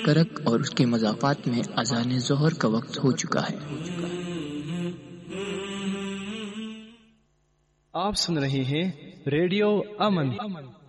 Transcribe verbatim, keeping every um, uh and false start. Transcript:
करक और उसके मज़ाफ़ात में अज़ान ज़ोहर का वक्त हो चुका है। आप सुन रहे हैं रेडियो अमन